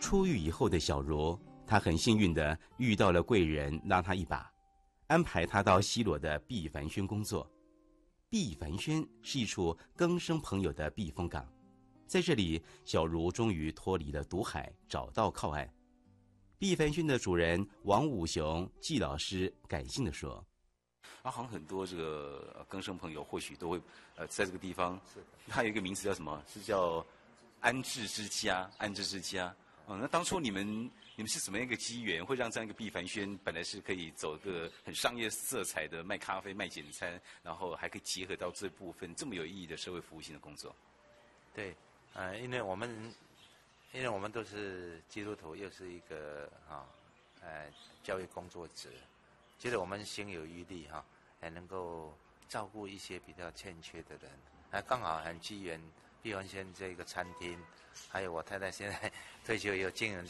出狱以后的小茹，她很幸运地遇到了贵人，拉她一把，安排她到西螺的毕凡轩工作。毕凡轩是一处更生朋友的避风港，在这里，小茹终于脱离了毒海，找到靠岸。毕凡轩的主人王武雄季老师感性地说：“好像很多这个更生朋友或许都会在这个地方，它有一个名词叫什么？是叫安置之家，安置之家。那当初你们是什么样一个机缘，会让这样一个毕凡轩本来是可以走个很商业色彩的卖咖啡、卖简餐，然后还可以结合到这部分这么有意义的社会服务性的工作？” 对，因为我们都是基督徒，又是一个教育工作者，觉得我们心有余力还能够照顾一些比较欠缺的人，刚好很机缘，毕凡轩这个餐厅，还有我太太现在退休以后经营